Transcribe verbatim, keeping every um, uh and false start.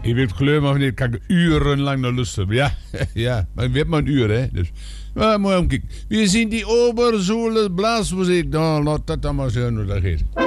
Je weet geloof maar niet, kan ik urenlang naar luisteren. Ja, ja, maar je weet maar een uur, hè. Dus, maar moet je kijken. We zien die Oberzoele blaasmuziek. Nou, laat dat dan maar zien hoe dat gaat.